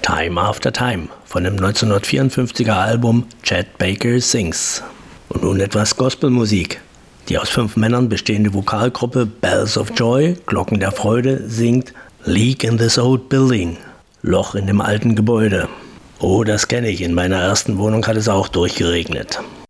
Time After Time von dem 1954er Album Chet Baker Sings. Und nun etwas Gospelmusik. Die aus 5 Männern bestehende Vokalgruppe Bells of Joy, Glocken der Freude, singt Leak in this old building, Loch in dem alten Gebäude. Oh, das kenne ich, in meiner ersten Wohnung hat es auch durchgeregnet.